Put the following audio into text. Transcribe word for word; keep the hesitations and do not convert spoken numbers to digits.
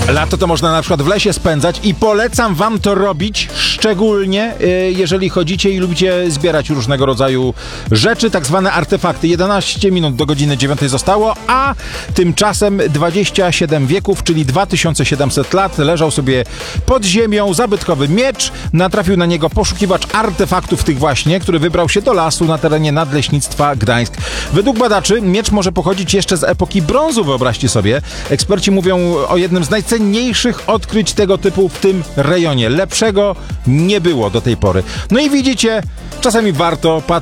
Lato to można na przykład w lesie spędzać i polecam wam to robić, szczególnie jeżeli chodzicie i lubicie zbierać różnego rodzaju rzeczy, tak zwane artefakty. jedenaście minut do godziny dziewiątej zostało, a tymczasem dwadzieścia siedem wieków, czyli dwa tysiące siedemset lat, leżał sobie pod ziemią zabytkowy miecz. Natrafił na niego poszukiwacz artefaktów tych właśnie, który wybrał się do lasu na terenie Nadleśnictwa Gdańsk. Według badaczy miecz może pochodzić jeszcze z epoki brązu, wyobraźcie sobie. Eksperci mówią o jednym z najcenniejszych odkryć tego typu w tym rejonie. Lepszego nie było do tej pory. No i widzicie, czasami warto patrzeć